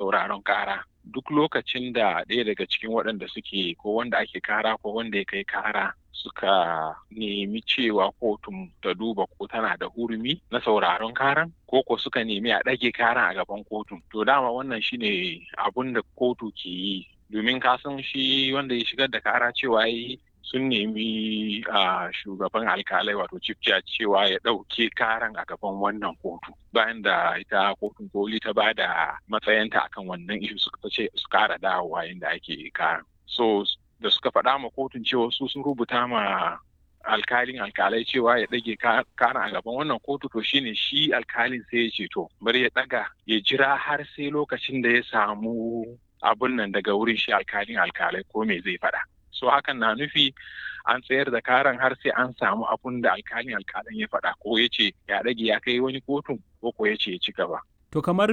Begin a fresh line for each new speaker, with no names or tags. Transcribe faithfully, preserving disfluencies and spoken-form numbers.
sauraron ƙara. Duk lokacin da ɗaya daga cikin waɗanda suke ko wanda ake kara ko wanda ya kai kara suka nemi cewa kotun ta duba ko tana da hurumi na sauraron karan ko ko suka nemi a ɗage karan a gaban kotun. To dama wannan shine abun da kotu ke yi, domin ka san shi wanda ya shigar da kara cewa yi sun nemi a shugaban alkalai wato chief judge cewa ya ɗauke karan a gaban wannan kotu bayan da ita kotun koli ta ba da matsayinta akan wannan ishu suka ce su kara dawowa inda ake karan. So da suka faɗa ma kotun cewa su sun rubuta ma alkalin alkalai cewa ya ɗage karan a gaban wannan kotu, to shine shi alkalin sai ya ce to bari ya ɗaga ya jira har sai lokacin da ya samu abun nan daga wurin shi alkalin alkalai ko me zai faɗa. So hakan na nufi an tsayar da karan har sai an samu abun da alkalin alkalin ya faɗa ko ya ce ya ɗage ya kai wani kotun ko ko ya ce ya ci gaba.
To kamar